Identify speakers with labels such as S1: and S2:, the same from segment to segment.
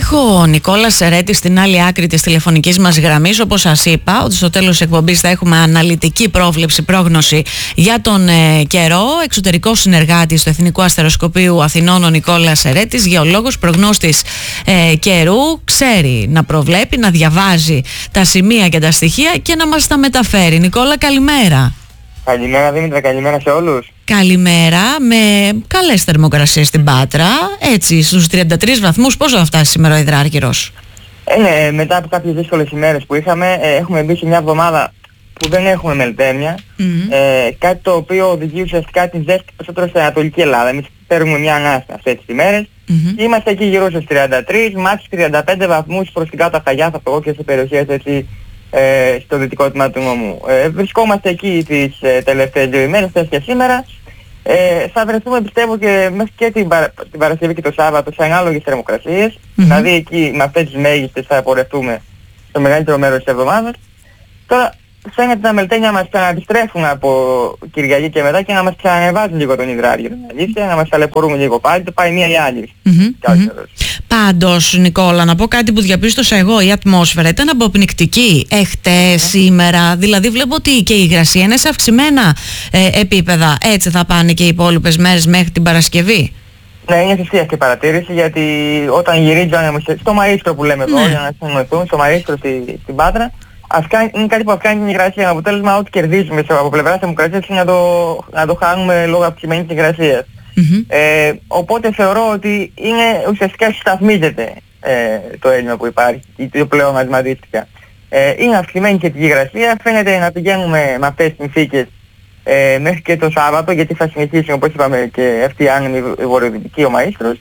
S1: Έχω ο Νικόλας Σερέτης στην άλλη άκρη της τηλεφωνικής μας γραμμής. Όπως σας είπα, ότι στο τέλος της εκπομπής θα έχουμε αναλυτική πρόβλεψη, πρόγνωση για τον καιρό. Εξωτερικός συνεργάτης του Εθνικού Αστεροσκοπείου Αθηνών ο Νικόλας Σερέτης, γεωλόγος, προγνώστης καιρού, ξέρει να προβλέπει, να διαβάζει τα σημεία και τα στοιχεία και να μας τα μεταφέρει. Νικόλα, καλημέρα.
S2: Καλημέρα Δήμητρα, καλημέρα σε όλους.
S1: Καλημέρα, με καλές θερμοκρασίες στην Πάτρα, έτσι στους 33 βαθμούς. Πόσο θα φτάσει σήμερα ο Υδράργυρος?
S2: Ναι, μετά από κάποιες δύσκολες ημέρες που είχαμε, έχουμε μπει σε μια εβδομάδα που δεν έχουμε μελτέμια, κάτι το οποίο οδηγεί ουσιαστικά την ζέστη περισσότερο στην Ανατολική Ελλάδα. Εμείς παίρνουμε μια ανάστα αυτές τις ημέρες και είμαστε εκεί γύρω στους 33, μάξι 35 βαθμούς προς την κάτω Αχαγιά, θα πω και σε περιοχές έτσι στο δυτικό τμήμα του νομού. Βρισκόμαστε εκεί τις τελευταίες 2 ημέρες, χθες και σήμερα. Θα βρεθούμε, πιστεύω, και μέχρι και την Παρασκευή και το Σάββατο σε ανάλογες θερμοκρασίες. Δηλαδή εκεί με αυτές τις μέγιστες θα απορρευτούμε το μεγαλύτερο μέρος της εβδομάδας. Τώρα φαίνεται τα μελτένια μας ξαναεπιστρέφουν από Κυριακή και μετά και να μας ξανανεβάζουν λίγο τον Υδράργυρο. Αλήθεια, να μας ταλαιπωρούμε λίγο πάλι, το πάει μία ή άλλη.
S1: Πάντως, Νικόλα, να πω κάτι που διαπίστωσα εγώ. Η ατμόσφαιρα ήταν αποπνικτική χτες, σήμερα. Δηλαδή βλέπω ότι και η υγρασία είναι σε αυξημένα επίπεδα. Έτσι θα πάνε και οι υπόλοιπες μέρες μέχρι την Παρασκευή?
S2: Ναι, είναι σωστή αυτή η παρατήρηση, γιατί όταν γυρίζανε στο Μαρίστρο που λέμε εδώ, για να συνεννοηθούν, στο Μαρίστρο στην Πάτρα, είναι κάτι που αυξάνει την υγρασία. Με αποτέλεσμα, ό,τι κερδίζουμε από πλευράς θερμοκρασίας είναι να το χάνουμε λόγω αυξημένης υγρασίας. Οπότε θεωρώ ότι είναι ουσιαστικά συσταθμίζεται το έλλειμμα που υπάρχει, το πλεονασματίστικα. Είναι αυξημένη και την υγρασία, φαίνεται να πηγαίνουμε με αυτές τις συνθήκες μέχρι και το Σάββατο, γιατί θα συνεχίσει, όπως είπαμε, και αυτή η άνεμη βορειοδυτική ο Μαΐστρος,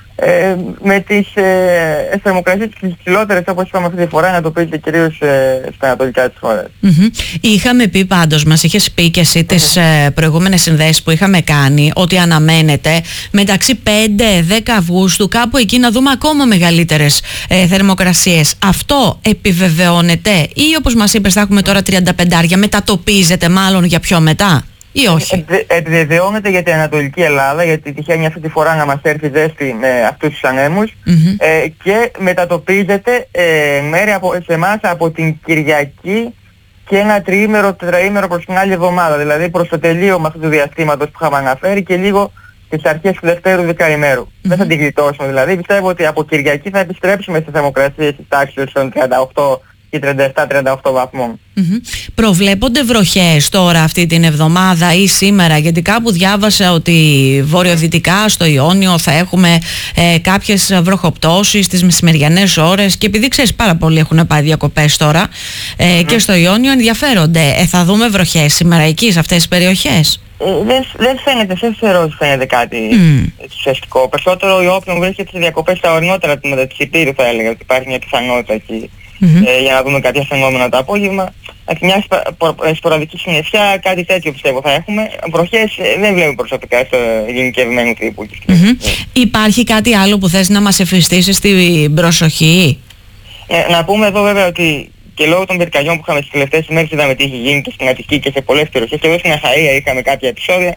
S2: με τις θερμοκρασίες τις υψηλότερες, όπως είπαμε αυτή τη φορά, να το πείτε κυρίως στα ανατολικά της χώρας.
S1: Είχαμε πει πάντως, μας είχες πει και εσύ τις προηγούμενες συνδέσεις που είχαμε κάνει, ότι αναμένεται μεταξύ 5-10 Αυγούστου κάπου εκεί να δούμε ακόμα μεγαλύτερες θερμοκρασίες. Αυτό επιβεβαιώνεται ή, όπως μας είπες, θα έχουμε τώρα 35, μετατοπίζεται μάλλον για πιο μετά? Ή όχι?
S2: Επιβεβαιώνεται για την Ανατολική Ελλάδα, γιατί τυχαίνει αυτή τη φορά να μας έρθει ζέστη με αυτούς τους ανέμους, και μετατοπίζεται μέρη σε εμάς από την Κυριακή και ένα τριήμερο, τετραήμερο προς την άλλη εβδομάδα, δηλαδή προς το τελείωμα αυτού του διαστήματος που είχαμε αναφέρει και λίγο στις αρχές του δευτέρου δεκαημέρου. Δεν θα την γλιτώσουμε δηλαδή. Πιστεύω ότι από Κυριακή θα επιστρέψουμε στις θερμοκρασίες της τάξης των 38 και 37-38 βαθμών.
S1: Προβλέπονται βροχές τώρα αυτή την εβδομάδα ή σήμερα? Γιατί κάπου διάβασα ότι βορειοδυτικά στο Ιόνιο θα έχουμε κάποιες βροχοπτώσεις τις μεσημεριανές ώρες, και επειδή ξέρεις πάρα πολλοί έχουν πάει διακοπές τώρα και στο Ιόνιο ενδιαφέρονται. Θα δούμε βροχές σήμερα εκεί σε αυτές τις περιοχές?
S2: Δεν φαίνεται, δεν θεωρώ ότι φαίνεται κάτι ουσιαστικό. Περισσότερο η όποιον βρίσκεται σε διακοπές στα ορεινότερα τμήματα της Υπήρου θα έλεγα ότι υπάρχει μια πιθανότητα εκεί. Για να δούμε κάποια φαινόμενα το απόγευμα. Μια σποραδική συννεφιά, κάτι τέτοιο πιστεύω θα έχουμε. Βροχές δεν βλέπουμε προσωπικά στο γενικευμένου τύπου.
S1: Υπάρχει κάτι άλλο που θες να μας εφιστήσεις στην προσοχή?
S2: Να πούμε εδώ βέβαια ότι και λόγω των πυρκαγιών που είχαμε στις τελευταίες ημέρες, είδαμε τι είχε γίνει και στην Αττική και σε πολλές περιοχές, και εδώ στην Αχαΐα είχαμε κάποια επεισόδια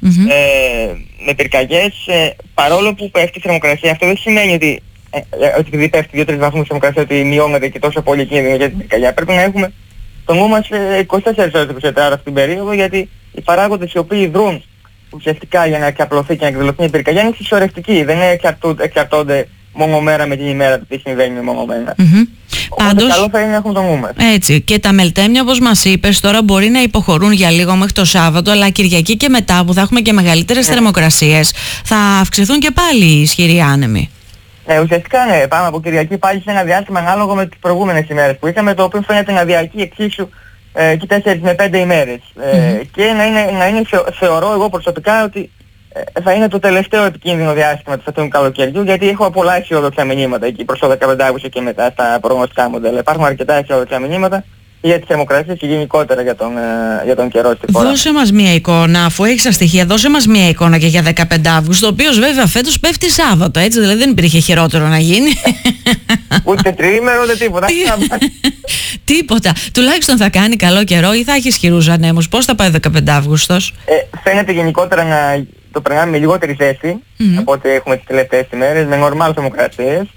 S2: με πυρκαγιές, παρόλο που πέφτει η θερμοκρασία. Αυτό δεν σημαίνει ότι επειδή πέφτει 2-3 βαθμούς θερμοκρασία ότι μειώνεται και τόσο πολύ κίνδυνο για την πυρκαγιά. Πρέπει να έχουμε το νου μας 24 ώρες 24 αυτή την περίοδο, γιατί οι παράγοντες οι οποίοι δρούν ουσιαστικά για να εξαπλωθεί και να εκδηλωθεί η πυρκαγιά είναι συσσωρευτικοί. Δεν εξαρτώνται μόνο μέρα με την ημέρα του τι συμβαίνει μονομένα. Πάντως, καλό θα είναι να έχουμε το νου μας.
S1: Έτσι, και τα μελτέμια, όπως μας είπες, τώρα μπορεί να υποχωρούν για λίγο μέχρι το Σάββατο, αλλά Κυριακή και μετά, που θα έχουμε και μεγαλύτερες θερμοκρασίες, θα αυξηθούν και πάλι οι ισχυροί άνεμοι.
S2: Ουσιαστικά ναι, πάμε από Κυριακή πάλι σε ένα διάστημα ανάλογο με τις προηγούμενες ημέρες που είχαμε, το οποίο φαίνεται να διαρκεί εξίσου και 4 με 5 ημέρες. Και να είναι, θεωρώ εγώ προσωπικά, ότι θα είναι το τελευταίο επικίνδυνο διάστημα του αυτού καλοκαιριού, γιατί έχω πολλά αισιόδοξα μηνύματα εκεί προς το 15 Αύγουστο και μετά στα προγνωστικά μοντέλα. Υπάρχουν αρκετά αισιόδοξα μηνύματα για τις θερμοκρασίες και γενικότερα για τον καιρό στη χώρα.
S1: Δώσε μας μια εικόνα, αφού έχεις τα στοιχεία, δώσε μας μια εικόνα και για 15 Αύγουστο, το οποίο βέβαια φέτος πέφτει Σάββατο, έτσι, δηλαδή δεν υπήρχε χειρότερο να γίνει.
S2: Ούτε τριήμερο, ούτε τίποτα.
S1: Τίποτα. Τουλάχιστον θα κάνει καλό καιρό ή θα έχει ισχυρούς ανέμους? Πώς θα πάει 15 Αύγουστος?
S2: Φαίνεται γενικότερα να το περνάμε με λιγότερη ζέστη από ό,τι έχουμε τις τελευταίες ημέρες, με νορμάλ θερμοκρασίες.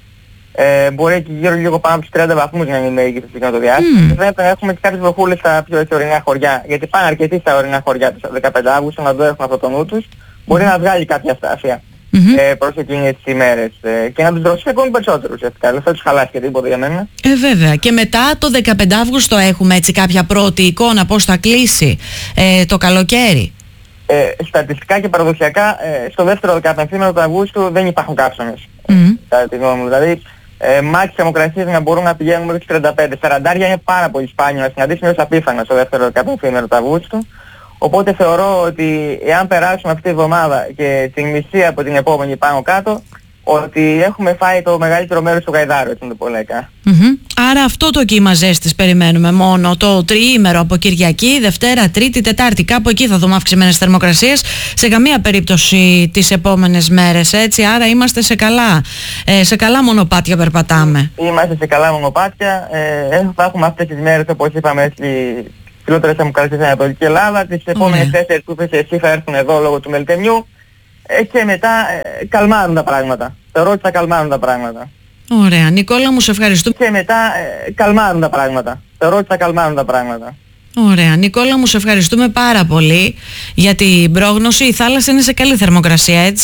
S2: Μπορεί εκεί γύρω λίγο πάνω από τους 30 βαθμούς να είναι μέγιστη στο εκείνο το διάστημα. Φαίνεται να έχουμε και κάποιες βροχούλες στα πιο ορεινά χωριά, γιατί πάνε αρκετοί στα ορεινά χωριά του 15 Αύγουστο, να το έχουν από το νου τους. Μπορεί να βγάλει κάποια αστάθεια προς εκείνες τις ημέρες και να τους δροσίσει ακόμη περισσότερο ουσιαστικά. Δεν θα τους χαλάσει και τίποτα για μένα.
S1: Βέβαια. Και μετά το 15 Αύγουστο έχουμε έτσι κάποια πρώτη εικόνα πώς θα κλείσει το καλοκαίρι.
S2: Στατιστικά και παραδοσιακά στο δεύτερο 15ήμερο του Αυγούστου δεν υπάρχουν κάψονες. Κατά τη γνώμη μου. Δηλαδή μάχες θερμοκρασίες να μπορούν να πηγαίνουν μέχρι τους 35. 40 είναι πάρα πολύ σπάνιο να συναντήσουμε ως απίθανο στο δεύτερο 15ήμερο του Αυγούστου. Οπότε θεωρώ ότι εάν περάσουμε αυτή τη εβδομάδα και την μισή από την επόμενη πάνω κάτω, ότι έχουμε φάει το μεγαλύτερο μέρος του γαϊδάρου, έτσι να το πω λαϊκά.
S1: Άρα αυτό το κύμα ζέστης περιμένουμε μόνο, το τριήμερο από Κυριακή, Δευτέρα, Τρίτη, Τετάρτη, κάπου εκεί θα δούμε αυξημένες θερμοκρασίες, σε καμία περίπτωση τις επόμενες μέρες, έτσι, άρα είμαστε σε καλά μονοπάτια περπατάμε.
S2: Είμαστε σε καλά μονοπάτια, θα έχουμε αυτές τις μέρες όπως είπαμε φιλότερες θερμοκρασίες στην Ανατολική Ελλάδα, τις επόμενες 4 που είπες εσύ θα έρθουν εδώ λόγω του μελτεμιού. Και μετά καλμάρουν τα πράγματα. Θεωρώ ότι θα καλμάρουν τα πράγματα.
S1: Ωραία. Νικόλα μου, σε ευχαριστούμε.
S2: Και μετά καλμάρουν τα πράγματα. Θεωρώ ότι θα καλμάρουν τα πράγματα.
S1: Ωραία. Νικόλα μου, σε ευχαριστούμε πάρα πολύ για την πρόγνωση. Η θάλασσα είναι σε καλή θερμοκρασία, έτσι.